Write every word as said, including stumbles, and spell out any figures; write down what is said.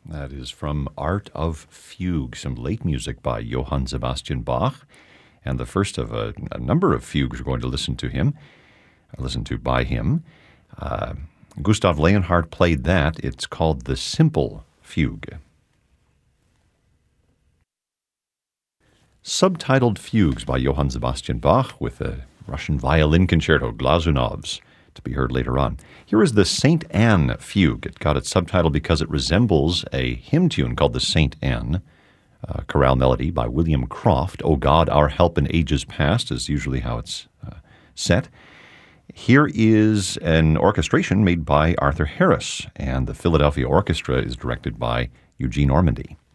That is from Art of Fugue, some late music by Johann Sebastian Bach, and the first of a, a number of fugues we're going to listen to him, listen to by him. Uh, Gustav Leonhardt played that. It's called the Simple Fugue. Subtitled Fugues by Johann Sebastian Bach with a Russian violin concerto, Glazunov's, to be heard later on. Here is the Saint Anne Fugue. It got its subtitle because it resembles a hymn tune called the Saint Anne, uh, chorale melody by William Croft. O God, Our Help in Ages Past is usually how it's uh, set. Here is an orchestration made by Arthur Harris, and the Philadelphia Orchestra is directed by Eugene Ormandy.